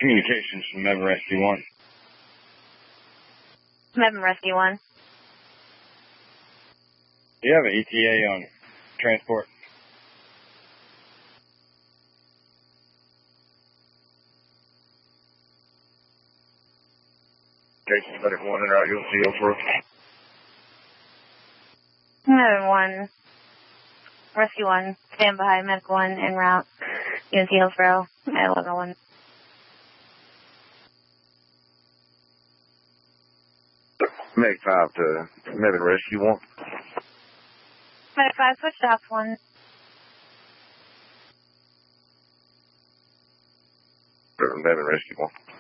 Communications from Mevin Rescue 1. Mevin Rescue 1. Do you have an ETA on transport? Jason, Medic 1 and out, you'll see Hillsboro. Mevin 1. Rescue 1. Stand by. Medic 1 en route. UNC Hillsboro at 11:01. Medic 5 to Mevin Rescue 1. Medic 5, switch to Ops 1. Mevin Rescue 1.